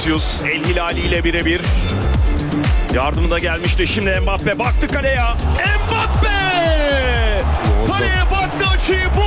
Vinicius El Hilali ile birebir. Yardımı da gelmişti. Şimdi Mbappe baktı kaleye. Mbappe! Kaleye baktı, açıyı buldu.